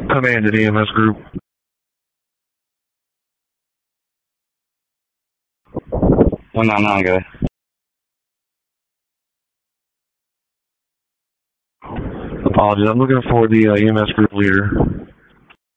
Commanded EMS group. 199, go. Apologies, I'm looking for the EMS group leader.